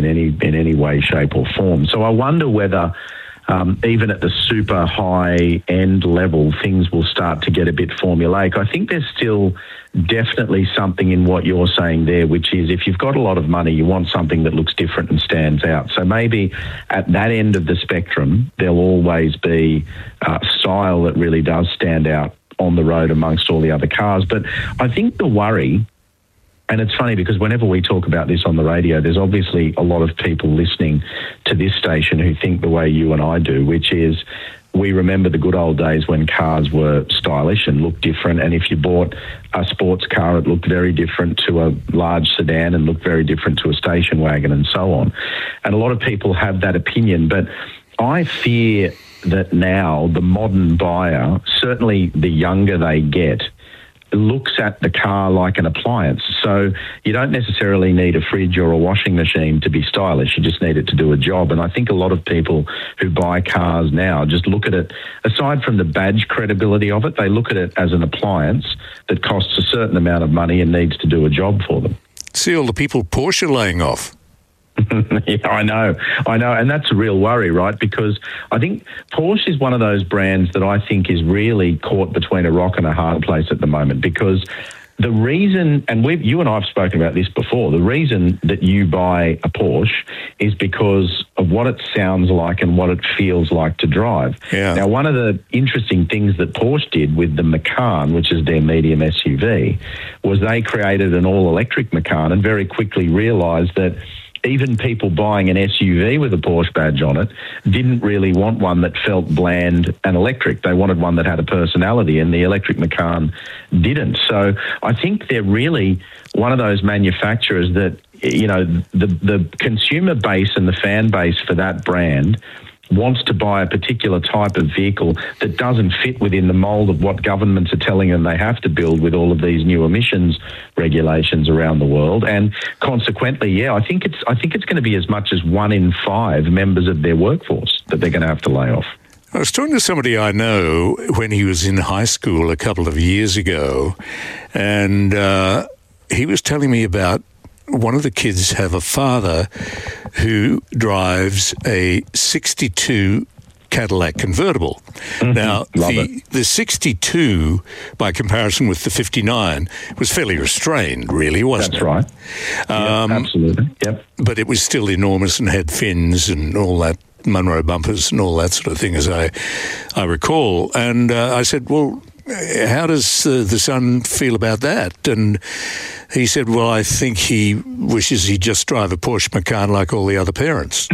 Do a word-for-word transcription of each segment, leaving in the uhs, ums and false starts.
any in any way, shape or form. So I wonder whether Um, even at the super high end level, things will start to get a bit formulaic. I think there's still definitely something in what you're saying there, which is if you've got a lot of money, you want something that looks different and stands out. So maybe at that end of the spectrum, there'll always be uh, style that really does stand out on the road amongst all the other cars. But I think the worry, and it's funny because whenever we talk about this on the radio, there's obviously a lot of people listening to this station who think the way you and I do, which is we remember the good old days when cars were stylish and looked different. And if you bought a sports car, it looked very different to a large sedan and looked very different to a station wagon and so on. And a lot of people have that opinion. But I fear that now the modern buyer, certainly the younger they get, looks at the car like an appliance. So you don't necessarily need a fridge or a washing machine to be stylish. You just need it to do a job. And I think a lot of people who buy cars now just look at it, aside from the badge credibility of it, they look at it as an appliance that costs a certain amount of money and needs to do a job for them. See all the people Porsche laying off. Yeah, I know, I know, and that's a real worry, right? Because I think Porsche is one of those brands that I think is really caught between a rock and a hard place at the moment, because the reason, and we've, you and I have spoken about this before, the reason that you buy a Porsche is because of what it sounds like and what it feels like to drive. Yeah. Now, one of the interesting things that Porsche did with the Macan, which is their medium S U V, was they created an all-electric Macan and very quickly realised that even people buying an S U V with a Porsche badge on it didn't really want one that felt bland and electric. They wanted one that had a personality, and the electric Macan didn't. So I think they're really one of those manufacturers that, you know, the the consumer base and the fan base for that brand wants to buy a particular type of vehicle that doesn't fit within the mould of what governments are telling them they have to build with all of these new emissions regulations around the world. And consequently, yeah, I think it's I think it's going to be as much as one in five members of their workforce that they're going to have to lay off. I was talking to somebody I know when he was in high school a couple of years ago, and uh, he was telling me about one of the kids have a father who drives a sixty-two Cadillac convertible. Mm-hmm. Now, Love the, it. the sixty-two, by comparison with the fifty-nine, was fairly restrained, really, wasn't That's it? right. Um, Yep, absolutely. Yep. But it was still enormous and had fins and all that, Munro bumpers and all that sort of thing, as I, I recall. And uh, I said, well, how does uh, the son feel about that? And he said, well, I think he wishes he'd just drive a Porsche Macan like all the other parents.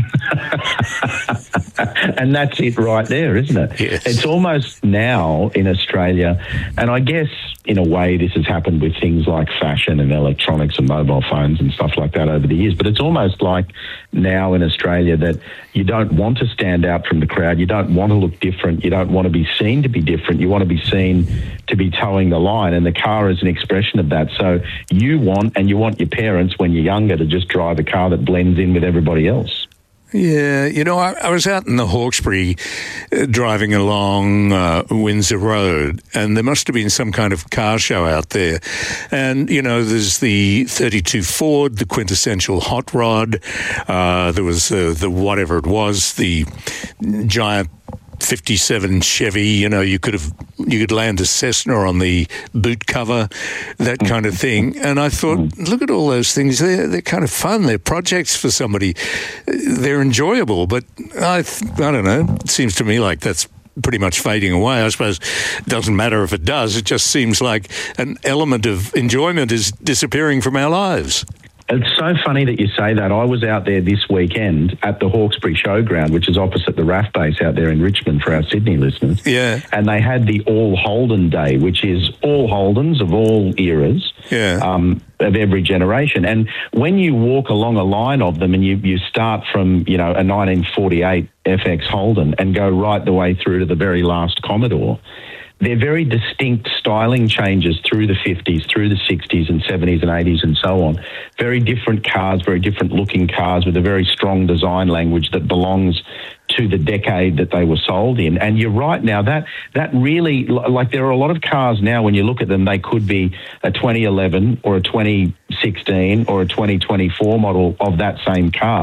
And that's it right there, isn't it? Yes. It's almost now in Australia, and I guess in a way this has happened with things like fashion and electronics and mobile phones and stuff like that over the years, but it's almost like now in Australia that you don't want to stand out from the crowd, you don't want to look different, you don't want to be seen to be different, you want to be seen to be towing the line, and the car is an expression of that. So you want, and you want your parents when you're younger to just drive a car that blends in with everybody else. Yeah, you know, I, I was out in the Hawkesbury uh, driving along uh, Windsor Road, and there must have been some kind of car show out there. And, you know, there's the thirty-two Ford, the quintessential hot rod. Uh, there was uh, the whatever it was, the giant fifty-seven Chevy. You know, you could have you could land a Cessna on the boot cover, that kind of thing. And I thought, look at all those things. They're they're kind of fun. They're projects for somebody. They're enjoyable. But I I don't know. It seems to me like that's pretty much fading away. I suppose it doesn't matter if it does. It just seems like an element of enjoyment is disappearing from our lives. It's so funny that you say that. I was out there this weekend at the Hawkesbury Showground, which is opposite the R A F base out there in Richmond for our Sydney listeners. Yeah. And they had the All Holden Day, which is all Holdens of all eras, Yeah. um, of every generation. And when you walk along a line of them and you, you start from, you know, a nineteen forty-eight F X Holden and go right the way through to the very last Commodore, they're very distinct styling changes through the fifties, through the sixties and seventies and eighties and so on. Very different cars, very different looking cars with a very strong design language that belongs to the decade that they were sold in. And you're right now, that that really, like there are a lot of cars now, when you look at them, they could be a twenty eleven or a twenty sixteen or a twenty twenty-four model of that same car.